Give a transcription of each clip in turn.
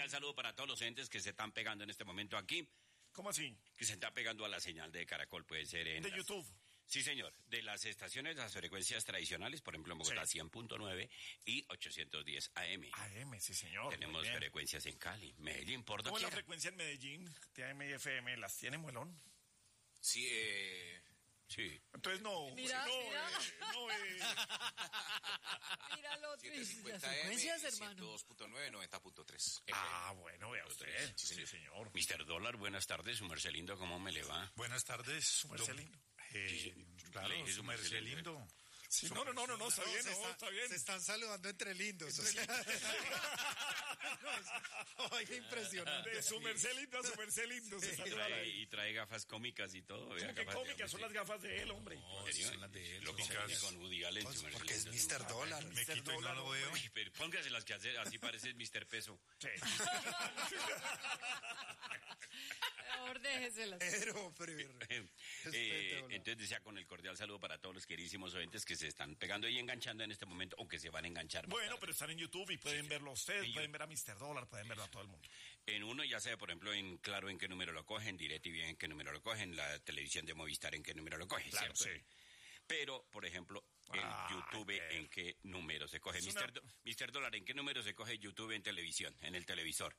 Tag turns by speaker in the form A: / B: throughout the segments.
A: cordial saludo para todos los oyentes que se están pegando en este momento aquí.
B: ¿Cómo así?
A: Que se está pegando a la señal de Caracol, puede ser en...
B: De YouTube.
A: Sí, señor. De las estaciones, las frecuencias tradicionales, por ejemplo, en Bogotá, 100.9 y 810 AM.
B: AM, sí, señor.
A: Tenemos frecuencias en Cali, Medellín, por
B: ¿Cómo es la
A: doquiera.
B: frecuencia en Medellín? De AM y FM, ¿las tiene Muelón?
C: Sí,
A: Sí.
B: Entonces no.
D: Mira,
B: no,
D: mira. Mira lo triste. Las
C: 750
D: frecuencias,
C: AM,
D: hermano.
C: 102.9, 90.3.
B: Ah, bueno, vea usted.
A: Sí,
B: señor.
A: Mr. Dólar, buenas tardes, su merced lindo, ¿cómo me le va?
E: Buenas tardes.
B: Su merced lindo.
E: Claro,
A: Le dije
E: su merced lindo.
B: Sí, no, está bien, está bien.
E: Se están saludando entre lindos. O sea. Oiga, impresionante.
B: De su merced lindo a su merced lindo. Se saluda ahí.
A: Y trae gafas cómicas y todo.
B: ¿Cómo que cómicas? Son las gafas de él, hombre.
E: Son las de él.
A: Lo que
E: Cómicas.
A: con Woody Allen, su merced
E: Porque es
A: lindo.
E: Mr. Dólar. Me quito y no lo veo.
A: Uy, pero póngase las que hace, así parece Mr. Peso.
B: Sí.
D: Mejor déjeselas.
A: Entonces decía con el cordial saludo para todos los queridísimos oyentes que se están pegando y enganchando en este momento o que se van a enganchar.
B: Bueno, pero están en YouTube y pueden verlo a ustedes,
A: En
B: pueden ver a Mr. Dólar, pueden verlo a todo el mundo.
A: En uno ya sabe, por ejemplo, en Claro en qué número lo cogen, DirecTV en qué número lo cogen, la televisión de Movistar en qué número lo coge,
B: Claro,
A: ¿cierto?
B: sí.
A: Pero, por ejemplo, en YouTube en qué número se coge. Mr. Dólar, ¿en qué número se coge YouTube en televisión, en el televisor?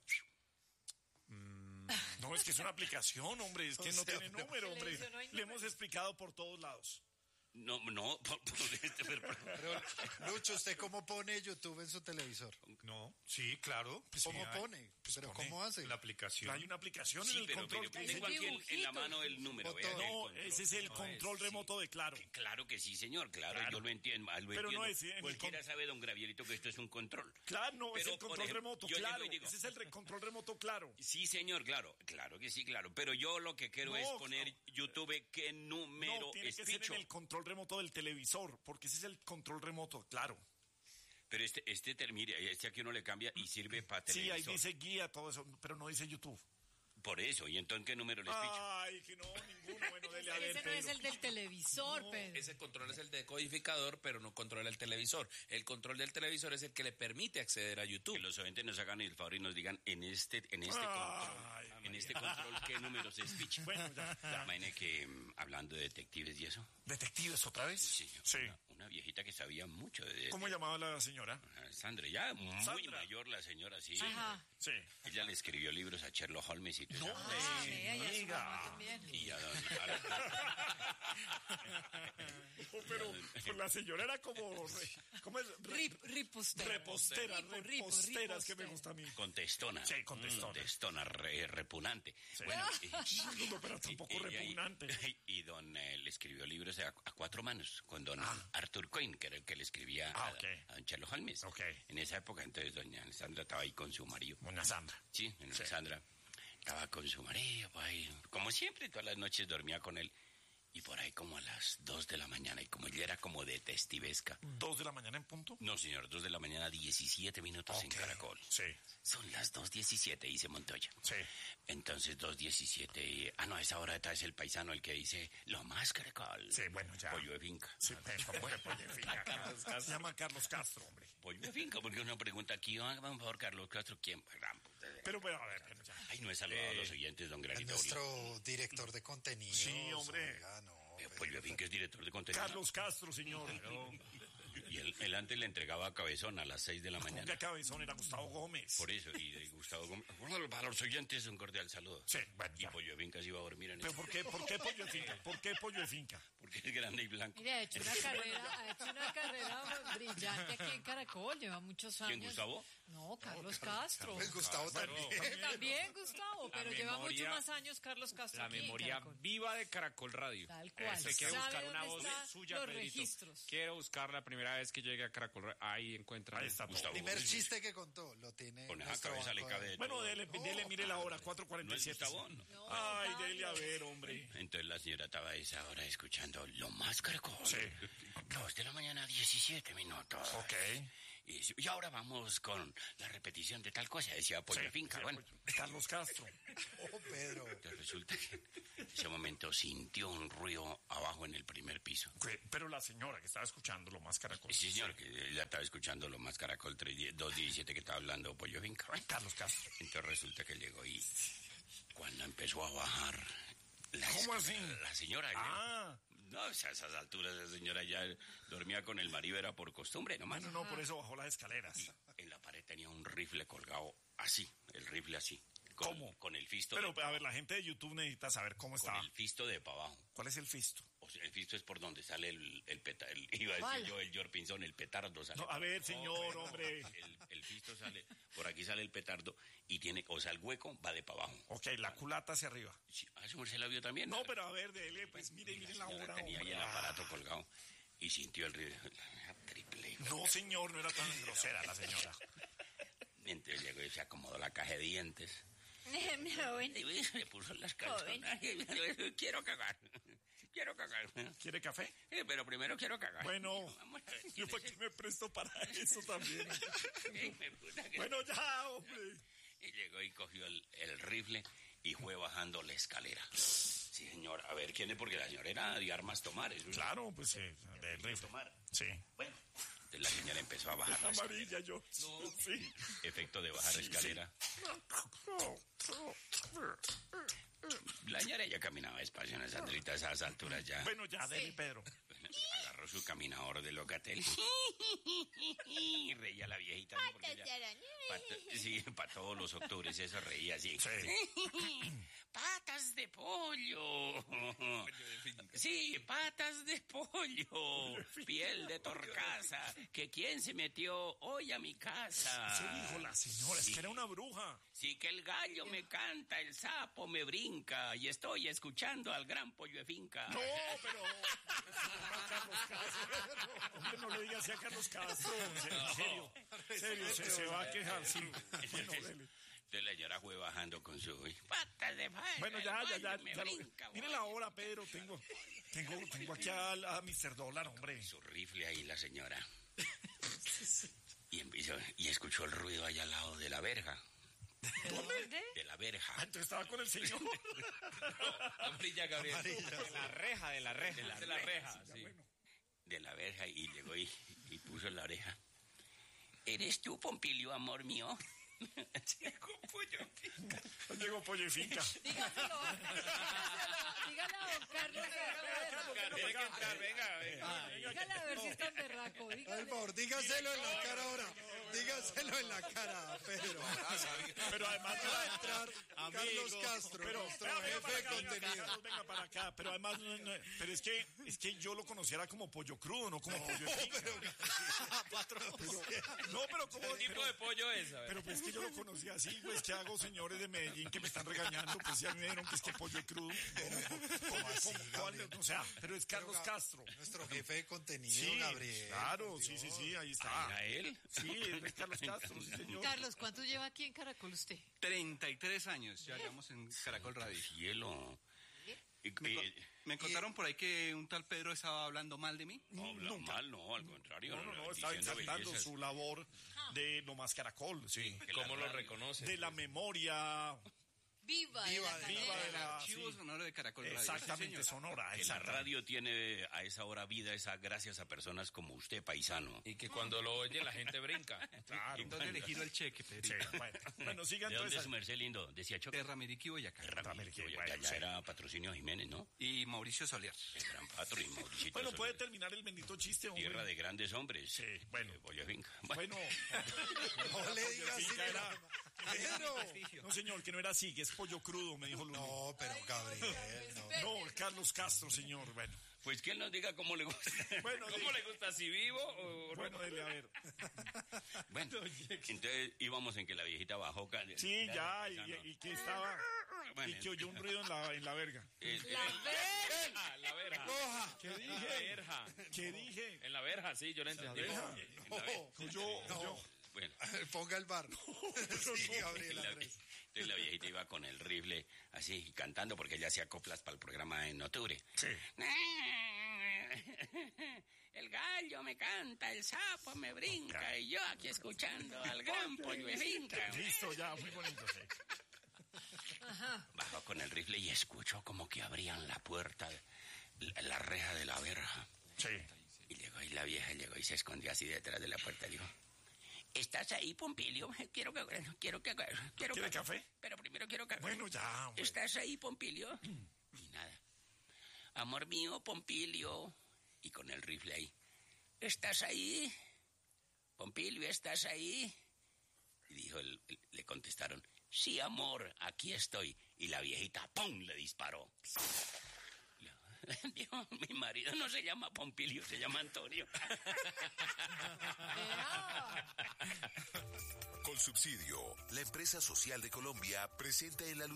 B: No, es que es una aplicación, hombre, es que no tiene número, hombre.
D: Televisión no hay
B: Le
D: número.
B: hemos explicado por todos lados.
A: No,
E: Pero, Lucho, ¿usted cómo pone YouTube en su televisor?
F: No, sí, claro. Pues
E: ¿Cómo
F: sí, hay.
E: pone?
B: Pues
E: ¿Pero
B: pone
E: cómo hace?
F: La aplicación.
B: Hay una aplicación en
A: Sí,
B: el
A: pero
B: control que dice...
A: tengo aquí en la
D: dibujitos.
A: mano el número.
E: Botón.
A: vea, el
B: No,
A: control.
B: ese es el control remoto de Claro.
A: Claro que sí, señor, claro,
B: Claro.
A: yo lo entiendo.
B: Pero no es en el
A: Cualquiera sabe, don Gravielito, que esto es un control.
B: Claro, no, es
A: Pero,
B: el
A: por
B: control
A: ejemplo,
B: remoto,
A: yo llego
B: claro.
A: y digo-
B: Ese es el control remoto, claro.
A: Sí, señor, claro que sí, claro. Pero yo lo que quiero
B: No,
A: es poner
B: no.
A: YouTube qué número
B: No, tiene
A: es
B: que ser
A: picho.
B: en el control remoto del televisor, porque ese es el control remoto, claro.
A: Pero mire, este aquí uno le cambia y sirve para
B: Sí,
A: televisor.
B: ahí dice guía, todo eso, pero no dice YouTube.
A: Por eso, ¿y entonces qué número les picho?
B: Ay, que no, ninguno. Bueno, dele a ver,
D: Ese no es
B: Pedro.
D: el del televisor, Pedro.
C: Ese control es el decodificador, pero no controla el televisor. El control del televisor es el que le permite acceder a
A: Que
C: YouTube.
A: los oyentes nos hagan el favor y nos digan en este
B: Ay,
A: control qué números es picho.
B: Bueno, ya.
A: Imagine que hablando de detectives y eso.
B: ¿Detectives otra vez?
A: Sí,
B: Sí.
A: Una viejita que sabía mucho de...
B: ¿Cómo llamaba la señora?
A: Sandra, ya muy
B: Sandra.
A: mayor la señora, sí.
D: Ajá.
B: Sí.
A: Ella le escribió libros a Sherlock Holmes y todo
B: No,
A: eso.
D: Ah, vea, ya su
B: diga.
D: mamá también.
A: Y a
B: Oh, pero pues, la señora era como... ¿Cómo es?
D: Ripostera.
B: Repostera, repostera, es que me gusta a mí.
A: Contestona.
B: Sí, contestona.
A: Contestona, repugnante.
B: Sí.
A: Bueno,
B: No, pero tampoco
A: y-
B: repugnante.
A: Y don le escribió libros a cuatro manos con don Arthur Coyne, que era el que le escribía
B: ok.
A: a don Sherlock Holmes.
B: Ok.
A: En esa época, entonces, doña Sandra estaba ahí con su marido.
B: Doña Sandra.
A: Sí, doña
B: Sí.
A: Sandra estaba con su marido, pues, ahí, como siempre, todas las noches dormía con él. Y por ahí como a las 2 de la mañana, y como ella era como detestivesca.
B: 2 de la mañana en punto.
A: No, señor, 2 de la mañana, 17 minutos en
B: Ok.
A: Caracol.
B: Sí,
A: Son las 2:17, dice Montoya.
B: sí.
A: Entonces, 2:17. No, a esa hora está es el paisano el que dice, lo más Caracol.
B: Sí, bueno, ya.
A: Pollo de finca.
B: Sí, ¿cómo es pollo de finca? Se llama Carlos Castro, hombre.
A: Pollo de finca, porque uno pregunta aquí, por favor, Carlos Castro, ¿quién?
B: Pero bueno, a ver, ya.
A: Ay, no he saludado a los oyentes, don
E: Es
A: Granito.
E: nuestro director de contenido.
B: Sí, hombre.
E: Oiga, no,
A: Pollo de finca es director de contenido.
B: Carlos Castro, señor.
A: Y él antes le entregaba a Cabezón a las 6 de la
B: Como
A: mañana.
B: que cabezón era Gustavo Gómez.
A: Por eso, y de Gustavo Gómez. Bueno, para los oyentes, un cordial saludo.
B: Sí, bueno,
A: Y
B: ya.
A: Pollo de finca se iba a dormir en
B: ¿Pero
A: eso.
B: por qué pollo de finca? ¿Por qué pollo de finca?
A: Porque es grande y blanco.
D: Mire, ha hecho una carrera brillante aquí en Caracol, lleva muchos años.
A: ¿Quién, Gustavo?
D: No, Carlos Castro.
E: Pues Gustavo también.
D: También Gustavo, pero lleva
F: memoria-
D: muchos más años Carlos Castro
F: La
D: aquí en
F: memoria
D: Caracol.
F: viva de Caracol Radio.
D: Tal cual.
F: Se quiere
D: ¿Sabe
F: buscar una
D: dónde
F: voz
D: están
F: suya,
D: los
F: Pedrito.
D: registros?
F: Quiero buscar la primera vez que llegue a Caracol Radio. Ahí encuentra.
B: Ahí está todo.
A: Gustavo
E: Primer
A: Gómez.
E: chiste que contó, lo tiene.
A: Con esa
E: nuestro
A: cabeza le
E: banco de-
A: cabe de
B: Bueno,
A: todo.
B: dele, mire la hora,
A: ¿No es
B: 4:47.
A: Gustavo?
D: No,
B: Ay,
D: Octavio.
B: dele a ver, hombre.
A: Entonces la señora estaba a esa hora escuchando lo más Caracol.
B: Sí.
A: 2 de la mañana, 17 minutos.
B: Ok.
A: Y ahora vamos con la repetición de tal cosa, decía Pollo Finca. Bueno,
B: Carlos Castro.
E: Oh, Pedro.
A: entonces resulta que en ese momento sintió un ruido abajo en el primer piso.
B: Pero la señora que estaba escuchando lo más caracol.
A: Sí, señor, que ella estaba escuchando lo más Caracol 217 que estaba hablando Pollo Finca.
B: Carlos Castro.
A: Entonces resulta que llegó y cuando empezó a bajar
B: ¿Cómo así?
A: la señora...
B: Ah.
A: No, o sea, a esas alturas la señora ya dormía con el marido, era por costumbre nomás.
B: No, por eso bajó las escaleras.
A: Y en la pared tenía un rifle colgado así, el rifle así.
B: ¿Cómo?
A: Con el fisto.
B: Pero, a ver, la gente de YouTube necesita saber cómo
A: con
B: estaba.
A: el fisto de para abajo.
B: ¿Cuál es el fisto?
A: O sea, el fisto es por donde sale el petardo. Iba a decir yo, el Yorpinzón, el petardo sale.
B: No, a ver, señor, hombre.
A: El fisto sale, por aquí sale el petardo y tiene, o sea, el hueco va de para abajo.
B: Ok, la culata hacia arriba.
A: Sí, ¿a su merced la vio también?
B: No, pero a ver, dele, pues mire la
A: señora
B: hora,
A: tenía ahí
B: hombre.
A: el aparato colgado y sintió el ruido. Triple.
B: No, señor, no era tan grosera la señora.
A: Entonces llegó y se acomodó la caja de dientes.
D: Joven.
A: Y le puso las calzonas. Quiero cagar. Quiero cagar.
B: ¿Quiere café?
A: Pero primero quiero cagar.
B: Bueno,
A: Vamos a ver,
B: yo para qué me presto para eso también.
A: puta que-
B: Bueno, ya, hombre.
A: Y llegó y cogió el rifle y fue bajando la escalera. Sí, señor. A ver, ¿quién es? Porque la señora era de armas tomar. Eso es
B: Claro, pues del rifle.
A: tomar.
B: Sí.
A: Bueno, entonces la señora empezó a bajar la escalera.
B: Amarilla yo. Sí.
A: Efecto de bajar la escalera. La señora ya caminaba despacio en esas alturas ya.
B: Bueno, ya, dele, Pedro.
A: Agarró su caminador de locatel. Y reía la viejita. ¿no? Porque para todos los octubres eso reía así.
B: Sí.
A: Patas de pollo. Sí, patas de pollo. Piel de torcaza. Que quién se metió hoy a mi casa.
B: Se dijo la señora, es que era una bruja.
A: Sí, que el gallo me canta, el sapo me brinca y estoy escuchando al gran pollo de finca.
B: No, pero... Carlos Castro. Hombre, no le diga así a Carlos Castro. En serio, se va a quejar, sí. Bueno, dele.
A: Entonces la señora fue bajando con su patas de pollo.
B: Bueno, ya.
A: Me
B: lo-
A: brinca,
B: mire
A: güey.
B: la hora, Pedro. Tengo aquí a Mr. Dólar, hombre.
A: Su rifle ahí la señora. Y escuchó el ruido allá al lado de la verja.
D: ¿Dónde?
A: De la verja.
B: Ah, entonces estaba con el señor.
C: Amarilla, Gabriel.
F: De la reja.
C: De la reja, sí.
A: De la verja y llegó y puso la oreja. ¿Eres tú, Pompilio, amor mío? Llegó pollo.
B: Llegó Pollo y Finca.
D: Dígaselo. Dígale a don Carlos.
C: Tiene que entrar, venga.
D: Dígale a ver si es tan berraco.
E: Por
D: Dígale.
E: favor, dígaselo en la cara ahora. Dígaselo en la cara, Pedro.
B: Pero además
E: Va a entrar Carlos Castro, nuestro jefe de contenido.
B: Carlos, venga para acá. Pero además, pero es que yo lo conociera como pollo crudo, no como pollo de finca. No, pero como...
C: ¿Qué tipo de pollo es? A ver.
B: Pero pues que yo lo conocí así, pues ¿qué hago, señores de Medellín que me están regañando? Pues ya me dijeron que es que pollo es crudo.
E: ¿Cómo así, Gabriel?
B: O sea, pero es Carlos Castro.
E: Nuestro jefe de contenido,
B: Sí,
E: Gabriel.
B: claro, sí, ahí está.
A: ¿A él?
B: Sí, es Carlos Castro, sí, señor.
D: Carlos, ¿cuánto lleva aquí en Caracol usted?
G: 33 años, ya llevamos en Caracol Radio.
A: Cielo.
G: Me contaron por ahí que un tal Pedro estaba hablando mal de mí.
A: No, habla mal, no, al contrario.
B: No, estaba
A: diciendo
B: exaltando
A: bellezas.
B: su labor de Lo Más Caracol, sí.
C: ¿Cómo lo reconoce?
B: De la memoria
D: Viva,
E: Viva
D: de
E: de-
D: la
B: viva
D: cadena.
B: de la...
G: Archivo
B: sí.
G: sonoro de Caracol Radio.
B: Exactamente,
G: Sí, señor.
B: sonora.
A: Que la
B: exactamente.
A: radio tiene a esa hora vida, esa gracias a personas como usted, paisano.
C: Y que cuando lo oye la gente brinca.
B: Claro.
G: ¿Dónde le giro el cheque,
B: Sí,
G: Pedrito?
B: bueno, sigan
A: ¿De dónde es
B: entonces.
A: su merced lindo? ¿Decía Choque?
G: Terra Miriqui, Boyacá.
B: Ramírez,
A: Ya
B: bueno, sí.
A: era patrocinio Jiménez, ¿no?
G: Y Mauricio Soler.
A: El gran patro y Mauricio.
B: Bueno, puede terminar el bendito chiste, hombre.
A: Tierra de grandes hombres.
B: Sí, bueno.
A: Pollo Finca.
B: Bueno,
E: No le digas así.
B: Finca era...
E: Pedro.
B: No, señor, que no era así, que es pollo crudo, me dijo Luli.
E: No, pero Gabriel, no.
B: No, Carlos Castro, señor, bueno.
A: Pues que él nos diga cómo le gusta.
B: Bueno,
C: ¿Cómo le gusta? ¿Si vivo o
B: Bueno, dele, a ver.
A: Bueno, entonces íbamos en que la viejita bajó.
B: Sí, ya, y que estaba...
A: Bueno,
B: Y que oyó un ruido en la verga.
C: la verja.
B: ¿Qué
C: La
B: dije?
C: verja.
B: ¿Qué dije?
C: En la verja, sí, yo lo entendí.
B: Yo...
A: Bueno,
E: Ponga el bar. Sí, Gabriel
A: la,
E: Andrés.
A: entonces la viejita iba con el rifle así, cantando, porque ella hacía coplas para el programa en octubre.
B: Sí.
A: el gallo me canta, el sapo me brinca, y yo aquí escuchando al gran pollo de finca.
B: Listo, ya, muy bonito, sí.
A: Bajo con el rifle y escucho como que abrían la puerta, la reja de la verja.
B: Sí.
A: Y llegó y la vieja llegó y se escondió así detrás de la puerta. Dijo, ¿estás ahí, Pompilio? Quiero
B: café?
A: Pero primero quiero café.
B: Bueno, ya, hombre.
A: ¿Estás ahí, Pompilio? Y nada. Amor mío, Pompilio. Y con el rifle ahí. ¿Estás ahí? Pompilio, ¿estás ahí? Y dijo, le contestaron, sí, amor, aquí estoy. Y la viejita, ¡pum!, le disparó. Dijo, mi marido no se llama Pompilio, se llama Antonio.
H: Con Subsidio, la empresa social de Colombia presenta en la